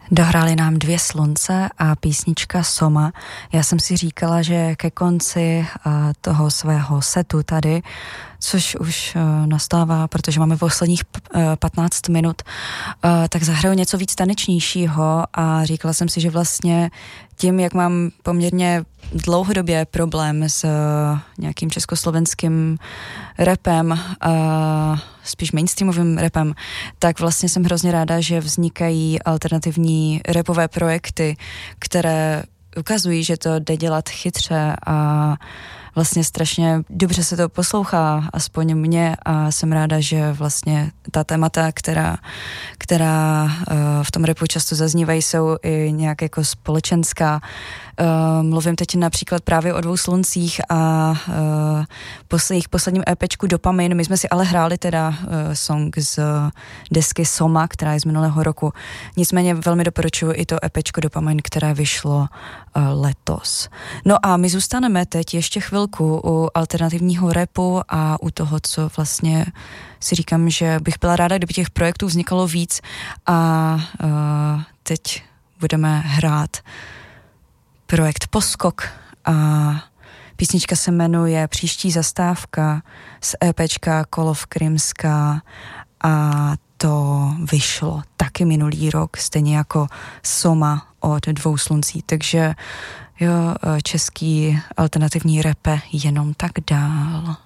Dohráli nám Dvě slunce a písnička Soma. Já jsem si říkala, že ke konci toho svého setu tady, což už nastává, protože máme posledních 15 minut, tak zahraju něco víc tanečnějšího a říkala jsem si, že vlastně tím, jak mám poměrně dlouhodobě problém s nějakým československým rapem, spíš mainstreamovým rapem, tak vlastně jsem hrozně ráda, že vznikají alternativní rapové projekty, které ukazují, že to jde dělat chytře a vlastně strašně dobře se to poslouchá, aspoň mě, a jsem ráda, že vlastně ta témata, která v tom rapu často zaznívají, jsou i nějak jako společenská. Mluvím teď například právě o Dvou sluncích a jejich posledním EPčku Dopamin. My jsme si ale hráli teda song z desky Soma, která je z minulého roku. Nicméně velmi doporučuji i to EPčko Dopamin, které vyšlo letos. No a my zůstaneme teď ještě chvilku u alternativního rapu a u toho, co vlastně si říkám, že bych byla ráda, kdyby těch projektů vznikalo víc, a teď budeme hrát projekt Poskok a písnička se jmenuje Příští zastávka z EPčka Kolov Krymská a to vyšlo taky minulý rok, stejně jako Soma od Dvou sluncí, takže jo, český alternativní rape jenom tak dál.